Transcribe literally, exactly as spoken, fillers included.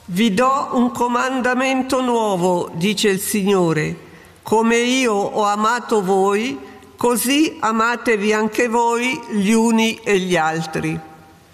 Vi do un comandamento nuovo, dice il Signore, come io ho amato voi, così amatevi anche voi gli uni e gli altri.